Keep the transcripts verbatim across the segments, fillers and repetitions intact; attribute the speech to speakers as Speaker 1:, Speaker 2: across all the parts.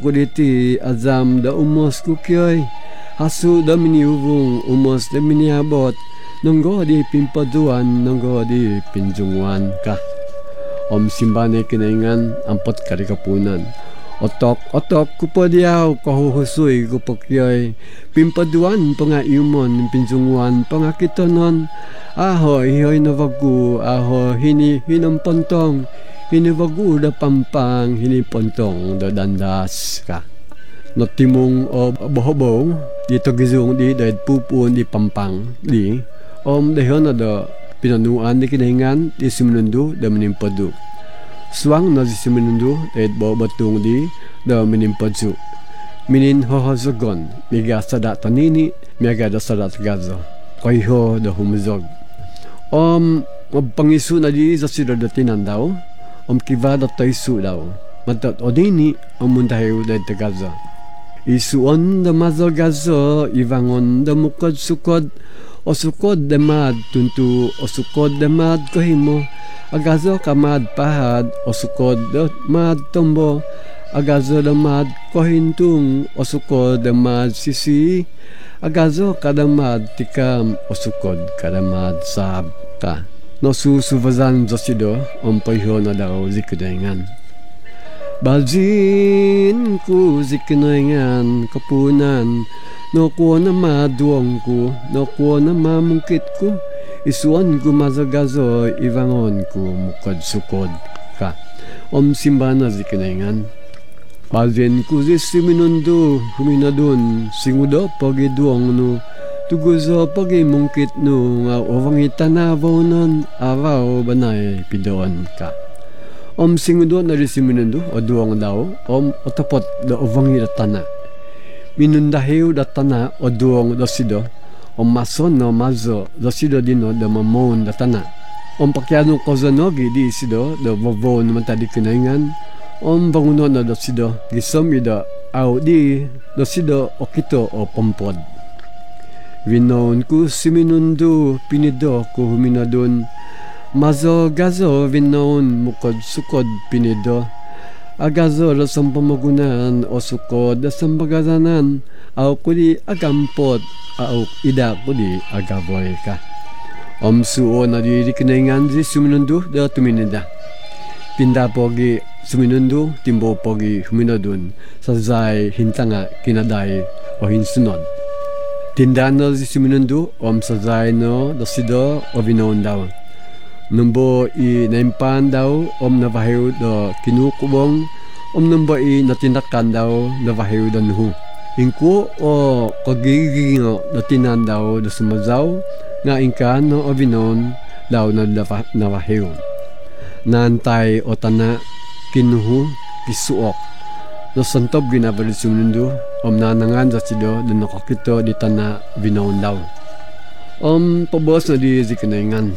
Speaker 1: kuditi azam da umos kukyoy. Hasu da miniubong umos da miniabot. Nunggo di pimpaduan, nunggo di pinjungwan ka. Om simbane kinaingan ampot kari kapunan. Otok, otok, kupadiaw, kahuhusoy, kupakyoy. Pimpaduan, pangayumon, pinjungwan, pangakitonon. Ahoy, hoy navagu, ahoy, hini, hinampantong. Hinivagu da pampang, hinipontong da dandas ka. Notimong o bohobong, dito gizong di, dahil pupun di pampang, di. Om dahil na da pinanuan di kinaingan, di simunundu, da menimpadu. Suang na si simunundu, dahil babatong di, da menimpadsu. Minin hohozogon, miga sadat tanini, miga da sadat gazo. Kaiho da humuzog. Om, magpangisu na di sa sila da tinandaw, om kiva da taisu daw. Matat odini, om mundahew da tagaza. Isuon da mazo gazo, ivangon da mukod sukod, o sukod da mad tuntu, o sukod da mad kohimo, agazo ka mad pahad, o sukod da mad tombo, agazo da mad kohintung, o sukod da mad sisi, agazo ka da mad tikam, o sukod ka da mad sab ka. No susuvazan zosido, om paiho na daw zikudengan. Baljin ku zikinoingan kapunan, no ko na maduong ko, no ko na mamungkit ko, isuan ko mazagazo, ivangon ko mukod sukod ka. Om simbana zikinoingan. Baljin ku zisiminundu, huminadun, singudo pagiduong no, tuguzo pagi mungkit no, nga ovang itanabaw nun, araw banay pidoon ka. Om singudo na risiminundu, o duwang daw, om otapot da ovang itatana. Minundahiw da tana, o duwang da sido, om mason no mazo, da sido dino da mamon da tana. Om pakyano kozanogi di sido, da vavon matadi kinaingan, om banguno na da sido, gisom ida, aw di, da sido o kito o pompod. Vinon ku siminundu, pinido ku huminadun, mazo gazo vinon mukod sukod pinido. Agazo lasang pamagunan o sukod lasang bagazanan. Aw kudi agampot, aw ida kudi agavoy ka. Om suo na diri kinaingan di suminundu da tuminida. Pinda pogi suminundu, timbo pogi huminadun. Sazay hintanga kinaday o hinsunod. Tindano di suminundu, om sazay no dasido o vinon daw. Numbo i naimpan daw, om nabahiw do kinukubong, om numbo i natinakan daw, nabahiw do nuhu. Ingko o kagigingo natinan daw do sumazaw, nga ingkan no o vinon daw na nabahiw. Nantay o tana, kinuhu, kisuok. No santob ginabali sumundu, om nanangan sa sido, do nakakito di tana vinon daw. Om pabos na di zikinaingan.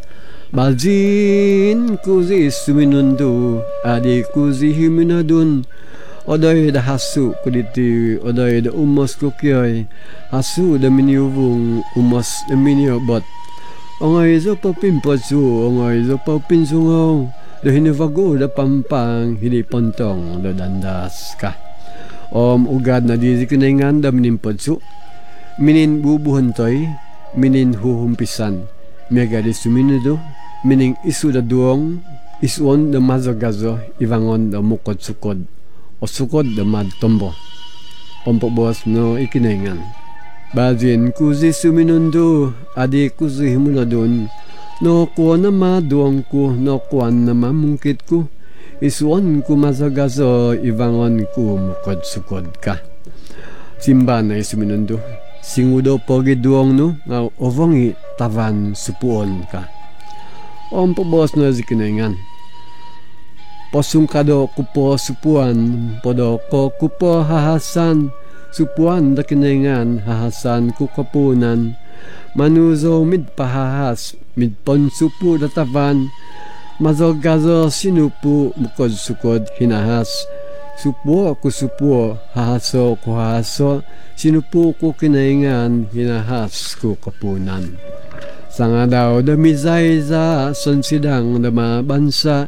Speaker 1: Baljin kuzi suminundu, adi kuzi himinadun, oday da hasu kuditi, oday da umos kukyoy, hasu da miniubong, umos da miniobot. Ongay zo pa pimpatsu, ongay zo pa pinsungaw, da hinivago da pampang, hinipontong da dandas ka. Om ugad na di zikinaingan da minimpatsu, minin bubuhantoy, minin huhumpisan, mega di suminudo, mining isu da duong, isuon da mazagazo, ivangon da mukod sukod, o sukod da mad tombo. Ompobos no ikinaingan. Bajin kuzi suminundo, adi kuzi himunadun, no kuwa na maduong ko, no kuwa na mamungkit ko, isuon ko mazagazo, ivangon ko mukod sukod ka. Simba na isuminundo. Singudo pogi duong no, nga ovongi tavan supuon ka. Om pabos na zikinaingan. Posungkado kupo supuan, podo ko kupo hahasan, supuan da kinaingan, hahasan kukapunan, manuzo mid pahahas, mid ponsupu da tavan, mazogazo sinupu mukod sukod hinahas, supo ku supo, hahaso ku hahaso, sinupu ko kinaingan, hinahas ko kapunan. Sanga daw da mizay za sonsidang da mabansa,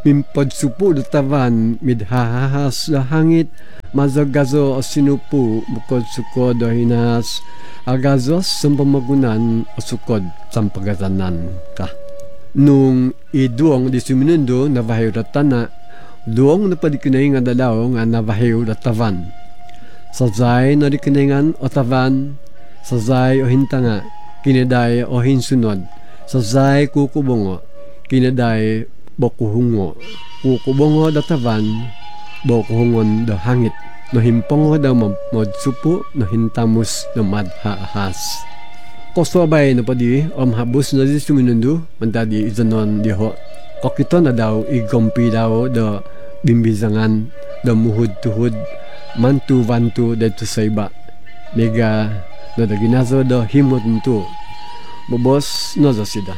Speaker 1: Mimpagsupo da tavan midhahas da hangit mazagazo o sinupu bukod sukod o hinas agazos sampamagunan o sukod sampagatanan ka. Nung iduong di suminundo na bahayo da tana, duong na padikinay nga dalaw nga na bahayo da tavan. Sazay na dikinengan o tavan, sazay o hintanga, kinaday o hinsunod, sazay kukubongo, kinaday bokuhungo, kukubongo da tavan, bokuhungon da hangit, no himpongo da modsupo, no hintamus da madhaahas. Koswabay na pa di, om habus na di suminundu, mandadi izanon di ho. Kokito na daw, igompi daw da bimbizangan, da muhud-tuhud, mantu-vantu dito sa iba. Mega na da ginazo da himot nito. Bobos na za sida.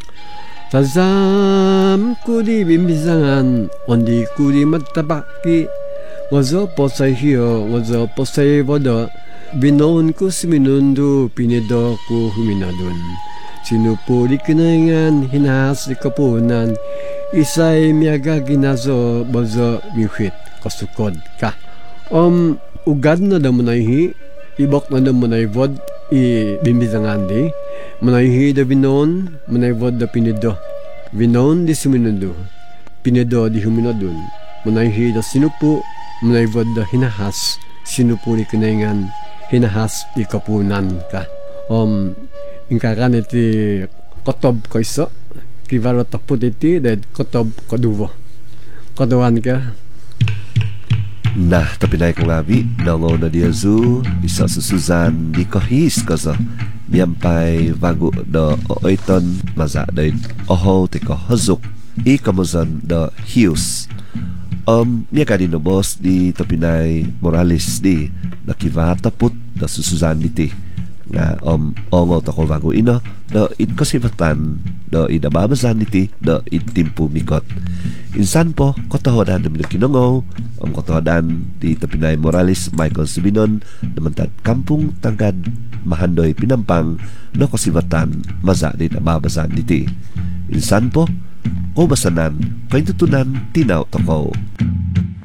Speaker 1: Tazam kudi bimbizangan, ondi kudi matabaki, wazo po sa hiyo, wazo po sa ibodo, binoon ko siminundu, pinido ko huminadun. Sinupuli kinaingan, hinahas di kapunan, isay miyaga ginazo, bazo miwit, kasukod ka. Um, ugad na da munayhi, ibok na da munayvod, i bimbizangan di, munayhi da binoon, munayvod da pinido. Binoon di siminundu, pinido di huminadun, munayhi da sinupu, munayvod da hinahas, sinupuli kinaingan, hinahas di kapunan ka. Um, ingkakan iti kotob ko iso, kivaro taput iti, dahil kotob koduvo. Kodohan ka.
Speaker 2: Nah, tapi naik ngabi, nango na dia zu, bisa susuzan di kohis kaza. Miampai vagu da oiton maza da oho teko hazuk, i kamazan da hius. Um, niya ka din bos di Topinay Morales di nakiva taput da susuzan diti nga um ongo tako vago ino da it kasibatan da idababazan diti da itimpu mikot insan po kotohodan demi kinongo um kotohodan di Topinay Morales Michael Subinon namantat kampung Tanggad Mahandoy Pinampang no kasibatan maza di idababazan diti insan po ko basanan kaintutunan tinaw toko